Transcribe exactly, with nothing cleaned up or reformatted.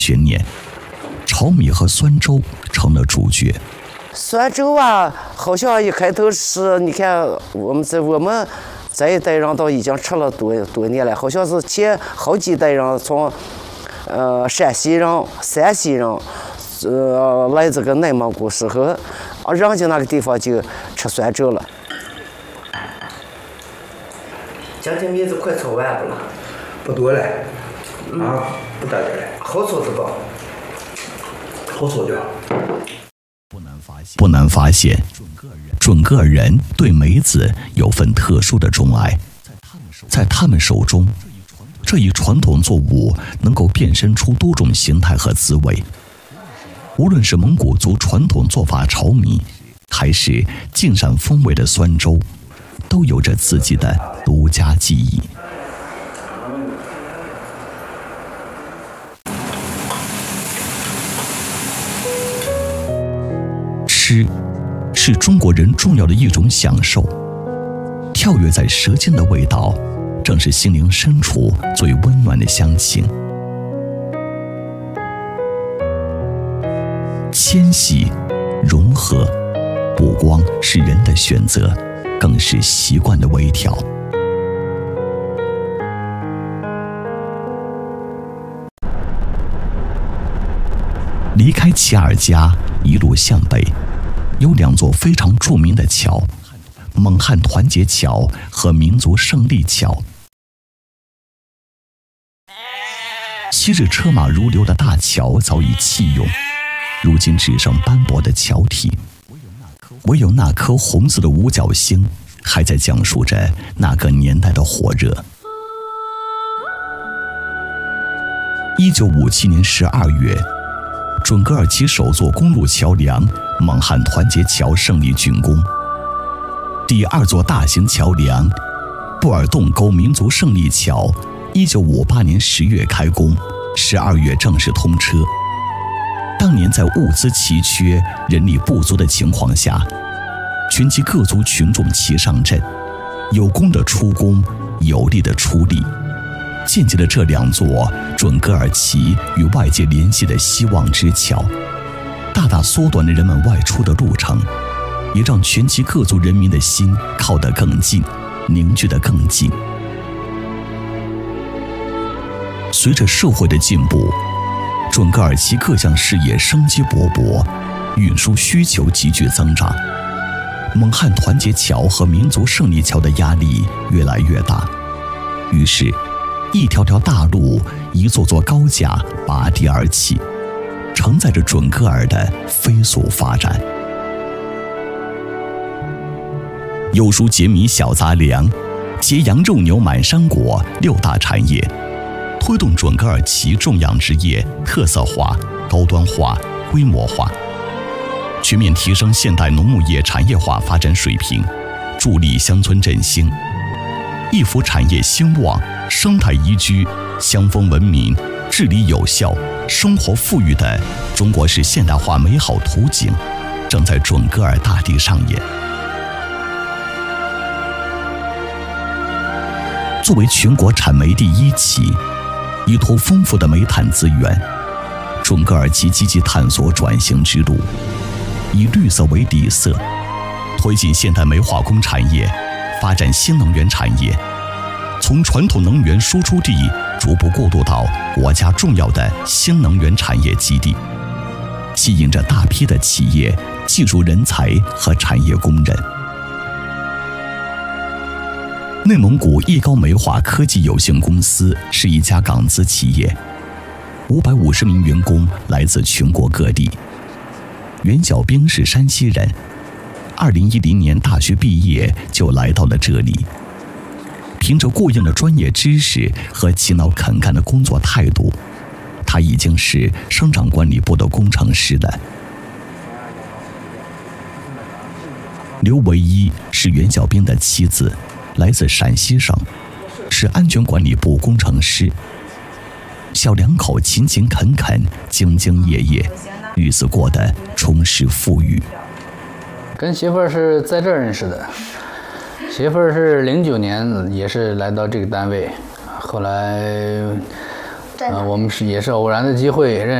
悬念，炒米和酸粥成了主角。 酸粥啊，好像一开头是，你看我们在我们这一代人都已经吃了多多年了，好像是前好几代人从，呃陕西人、山西人，呃来这个内蒙古时候，啊人家那个地方就吃酸粥了。今天米子快炒完不了？ 不多了，啊，不大点了。 好炒的吧？ 好炒的。 不难发现，准噶尔人对梅子有份特殊的钟爱，在他们手中，这一传统作物能够变身出多种形态和滋味。无论是蒙古族传统做法炒米，还是晋陕风味的酸粥，都有着自己的独家记忆。吃是中国人重要的一种享受，跳跃在舌尖的味道，正是心灵深处最温暖的乡情。迁徙、融合，不光是人的选择，更是习惯的微调。离开齐尔家，一路向北，有两座非常著名的桥，蒙汉团结桥和民族胜利桥。昔日车马如流的大桥早已弃用，如今只剩斑驳的桥体，唯有那颗红色的五角星还在讲述着那个年代的火热。一九五七年十二月，准噶尔旗首座公路桥梁蒙汉团结桥胜利竣工，第二座大型桥梁布尔洞沟民族胜利桥一九五八年十月开工，十二月正式通车。当年在物资奇缺、人力不足的情况下，群集各族群众齐上阵，有功的出功，有力的出力，建起了这两座准噶尔旗与外界联系的希望之桥，大大缩短了人们外出的路程，也让全旗各族人民的心靠得更近，凝聚得更近。随着社会的进步，准噶尔旗各项事业生机勃勃，运输需求急剧增长，蒙汉团结桥和民族胜利桥的压力越来越大，于是一条条大路，一座座高架拔地而起，承载着准噶尔的飞速发展。有书节米小杂粮，节羊肉牛满山果六大产业，推动准噶尔旗种养殖业特色化、高端化、规模化，全面提升现代农牧业产业化发展水平，助力乡村振兴，一幅产业兴旺、生态宜居、乡风文明、治理有效、生活富裕的中国式现代化美好图景，正在准噶尔大地上演。作为全国产煤第一旗，依托丰富的煤炭资源，准噶尔旗积极探索转型之路，以绿色为底色，推进现代煤化工产业，发展新能源产业，从传统能源输出地逐步过渡到国家重要的新能源产业基地，吸引着大批的企业、技术人才和产业工人。内蒙古易高煤化科技有限公司是一家港资企业，五百五十名员工来自全国各地。袁小兵是山西人，二零一零年大学毕业就来到了这里，凭着过硬的专业知识和勤劳肯干的工作态度，他已经是生产管理部的工程师了。刘唯一是袁小兵的妻子，来自陕西省，是安全管理部工程师。小两口勤勤恳恳、兢兢业业，日子过得充实富裕。 跟媳妇儿是在这儿认识的，媳妇儿是零九年也是来到这个单位，后来在哪啊，我们是也是偶然的机会认。